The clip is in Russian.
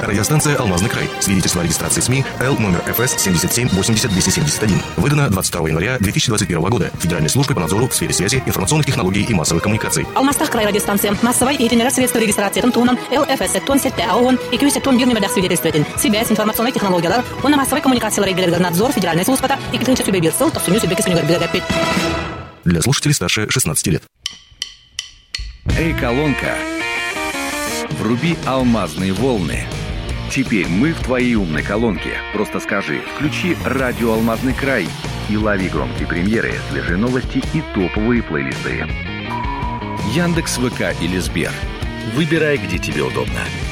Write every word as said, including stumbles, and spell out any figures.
Радиостанция «Алмазный край». Свидетельство о регистрации СМИ Л номер эф эс семьдесят семь восемьдесят двести семьдесят один. Выдано двадцать второго января две тысячи двадцать первого года Федеральной службой по надзору в сфере связи, информационных технологий и массовых коммуникаций. Алмастах край радиостанция. Массовой и генерация средства регистрации Тантуном Л эф эс тон сетте АОН и кюсе тон бирни медах свидетельствователь. Связь, информационные технологии, он на массовой коммуникации регулярный надзор Федеральной службы и китынча себе бирсел, то суню себе кисуню горбилегапит. Для слушателей старше шестнадцати лет. Эй, колонка, вруби алмазные волны. Теперь мы в твоей умной колонке. Просто скажи, включи радио «Алмазный край» и лови громкие премьеры, свежие новости и топовые плейлисты. Яндекс, ВК или Сбер. Выбирай, где тебе удобно.